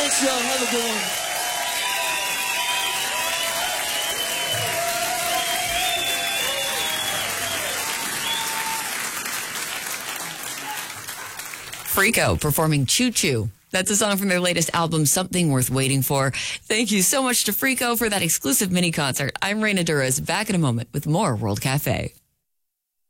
Thanks, y'all. Have a good one. Freako performing Choo Choo. That's a song from their latest album, Something Worth Waiting For. Thank you so much to Freako for that exclusive mini concert. I'm Raina Duras, back in a moment with more World Cafe.